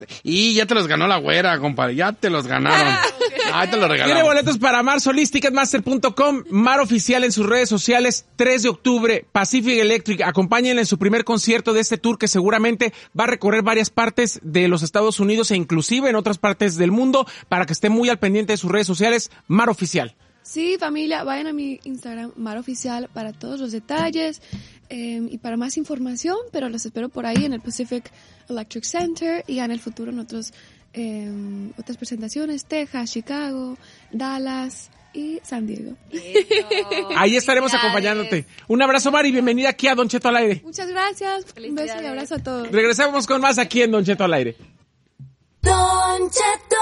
Y ya te los ganó la güera, compadre. Ya te los ganaron. Ahí te los regalamos. Tiene boletos para Mar Solís, Ticketmaster.com, Mar Oficial en sus redes sociales, 3 de octubre, Pacific Electric. Acompáñenle en su primer concierto de este tour que seguramente va a recorrer varias partes de los Estados Unidos e inclusive en otras partes del mundo, para que esté muy al pendiente de sus redes sociales, Mar Oficial. Sí, familia, vayan a mi Instagram, Mar Oficial, para todos los detalles y para más información, pero los espero por ahí en el Pacific Electric Center y ya en el futuro en otras presentaciones, Texas, Chicago, Dallas y San Diego. Ahí estaremos acompañándote. Un abrazo, Mari, bienvenida aquí a Don Cheto al aire. Muchas gracias, un beso y abrazo a todos. Regresamos con más aquí en Don Cheto al aire. Don Cheto.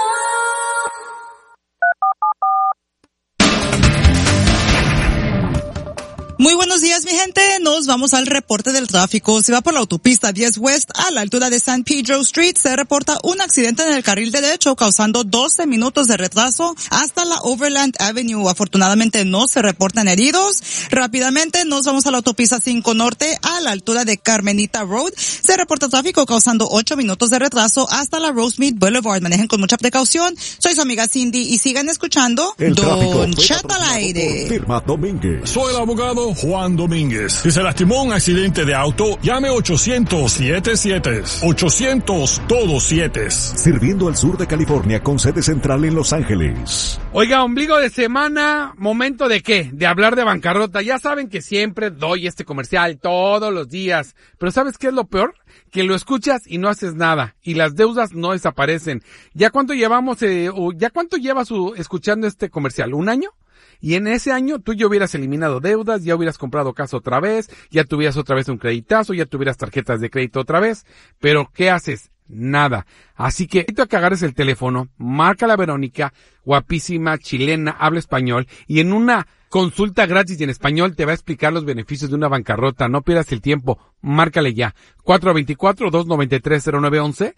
Muy buenos días, mi gente. Nos vamos al reporte del tráfico. Se va por la autopista 10 West a la altura de San Pedro Street. Se reporta un accidente en el carril derecho causando 12 minutos de retraso hasta la Overland Avenue. Afortunadamente no se reportan heridos. Rápidamente nos vamos a la autopista 5 Norte a la altura de Carmenita Road. Se reporta tráfico causando 8 minutos de retraso hasta la Rosemead Boulevard. Manejen con mucha precaución. Soy su amiga Cindy y sigan escuchando Don Cheto al aire. Firma Domínguez. Soy el abogado Juan Domínguez. Si se lastimó un accidente de auto, llame 800-77. 800 todos 7. Sirviendo al sur de California con sede central en Los Ángeles. Oiga, ombligo de semana, ¿momento de qué? De hablar de bancarrota. Ya saben que siempre doy este comercial todos los días. Pero ¿sabes qué es lo peor? Que lo escuchas y no haces nada. Y las deudas no desaparecen. ¿Ya cuánto llevas escuchando este comercial? ¿Un año? Y en ese año tú ya hubieras eliminado deudas, ya hubieras comprado casa otra vez, ya tuvieras otra vez un creditazo, ya tuvieras tarjetas de crédito otra vez. Pero ¿qué haces? Nada. Así que necesito que agarres el teléfono, marca a Verónica, guapísima, chilena, habla español, y en una consulta gratis y en español te va a explicar los beneficios de una bancarrota. No pierdas el tiempo, márcale ya. 424-293-0911,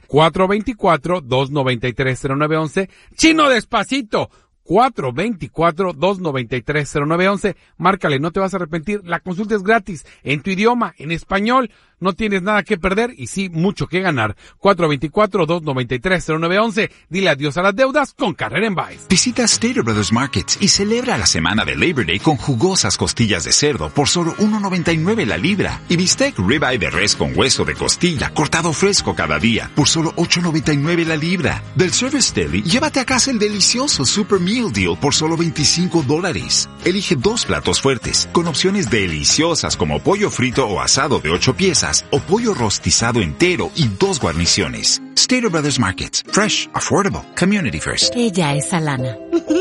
424-293-0911, chino despacito. 424-293-0911. Márcale, no te vas a arrepentir. La consulta es gratis, en tu idioma, en español. No tienes nada que perder y sí mucho que ganar. 424-293-0911. Dile adiós a las deudas con carrera en Vice. Visita Stater Brothers Markets y celebra la semana de Labor Day con jugosas costillas de cerdo por solo $1.99 la libra y bistec ribeye de res con hueso de costilla cortado fresco cada día por solo $8.99 la libra. Del Service Deli, llévate a casa el delicioso Super Meal Deal por solo $25. Elige 2 platos fuertes con opciones deliciosas como pollo frito o asado de 8 piezas o pollo rostizado entero y 2 guarniciones. Stater Brothers Markets. Fresh, affordable, community first. Ella es Alana.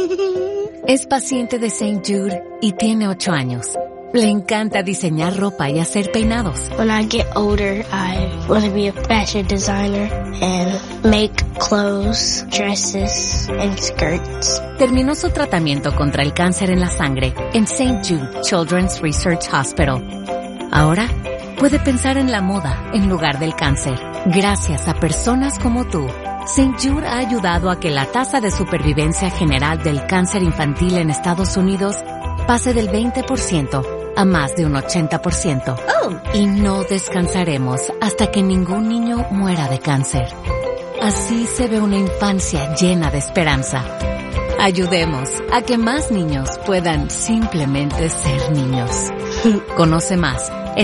Es paciente de St. Jude y tiene 8 años. Le encanta diseñar ropa y hacer peinados. When I get older, I want to be a fashion designer and make clothes, dresses, and skirts. Terminó su tratamiento contra el cáncer en la sangre en St. Jude Children's Research Hospital. Ahora puede pensar en la moda en lugar del cáncer. Gracias a personas como tú, St. Jude ha ayudado a que la tasa de supervivencia general del cáncer infantil en Estados Unidos pase del 20% a más de un 80%. Y no descansaremos hasta que ningún niño muera de cáncer. Así se ve una infancia llena de esperanza. Ayudemos a que más niños puedan simplemente ser niños. Conoce más en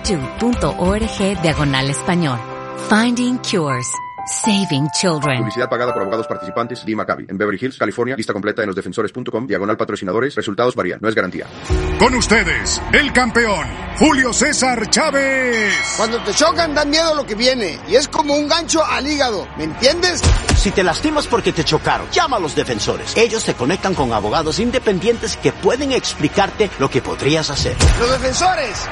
stjude.org/español. Finding Cures. Saving Children. Publicidad pagada por abogados participantes. Lee Maccabi. En Beverly Hills, California. Lista completa en losdefensores.com. /patrocinadores. Resultados varían. No es garantía. Con ustedes, el campeón, Julio César Chávez. Cuando te chocan da miedo lo que viene. Y es como un gancho al hígado. ¿Me entiendes? Si te lastimas porque te chocaron, llama a los defensores. Ellos te conectan con abogados independientes que pueden explicarte lo que podrías hacer. ¡Los defensores!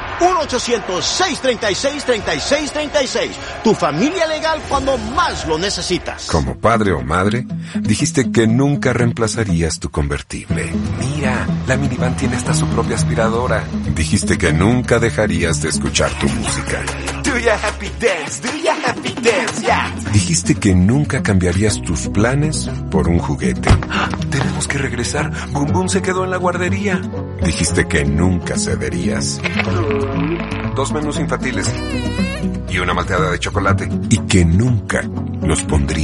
1-800-636-3636. Tu familia legal cuando más lo necesitas. Como padre o madre, dijiste que nunca reemplazarías tu convertible. Mira, la minivan tiene hasta su propia aspiradora. Dijiste que nunca dejarías de escuchar tu música. Do your happy dance, yeah. Dijiste que nunca cambiarías tus planes por un juguete. Tenemos que regresar. Bum Bum se quedó en la guardería. Dijiste que nunca cederías. 2 menús infantiles y una malteada de chocolate. Y que nunca los pondrías